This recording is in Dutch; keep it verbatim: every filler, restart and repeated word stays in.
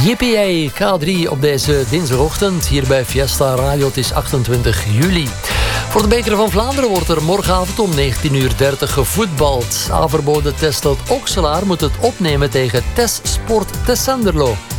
Yippie K drie op deze dinsdagochtend hier bij Fiesta Radio. Het is achtentwintig juli. Voor de beker van Vlaanderen wordt er morgenavond om negentien uur dertig gevoetbald. Averboden Testelt Okselaar moet het opnemen tegen Tess Sport Tessenderlo.